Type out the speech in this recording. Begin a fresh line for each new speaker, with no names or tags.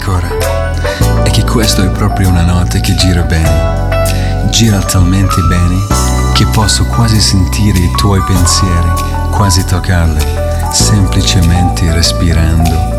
ancora è che questo è proprio una notte che gira bene. Gira talmente bene che posso quasi sentire i tuoi pensieri, quasi toccarli, semplicemente respirando